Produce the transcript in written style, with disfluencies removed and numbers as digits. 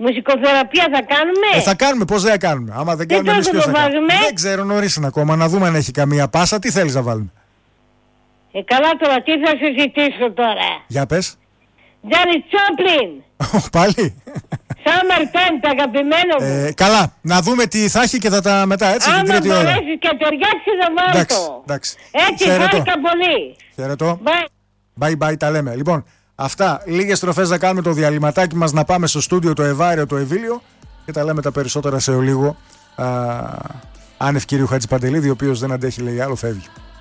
Μουσικοθεραπεία θα κάνουμε. Θα κάνουμε, πώς δεν θα κάνουμε. Άμα δεν κάνουμε, εμείς ποιος θα κάνουμε. Δεν ξέρω, νωρίς είναι ακόμα. Να δούμε αν έχει καμία πάσα. Τι θέλεις να βάλουμε. Καλά τώρα, τι θα συζητήσω τώρα. Για πες. Τζάνι Τσόπλιν. Πάλι. Summertime, αγαπημένο μου. Καλά, να δούμε τι θα έχει και θα τα μετά, έτσι, την τρίτη ώρα. Αν μπορέσεις και ταιριάξει θα βάλω το. Εντάξει. Έτσι, χάρηκα πολύ. Χαιρετώ. Bye, τα λέμε. Λοιπόν, αυτά, λίγες στροφές να κάνουμε το διαλυματάκι μας, να πάμε στο στούντιο το Ευάριο, το Ευήλιο και τα λέμε τα περισσότερα σε λίγο. Άνευ κυρίου Χατζηπαντελίδη, ο οποίος δεν αντέχει, λέει άλλο, φεύγει.